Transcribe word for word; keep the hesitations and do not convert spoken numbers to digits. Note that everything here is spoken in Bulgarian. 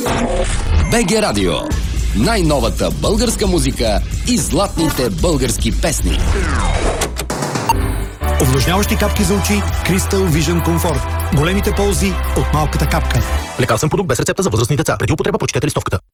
БГ Радио. Най-новата българска музика и златните български песни. Увлажняващи капки за очи Crystal Vision Comfort. Големите ползи от малката капка. Лекарствен продукт без рецепта за възрастни деца. Преди употреба прочетете листовката.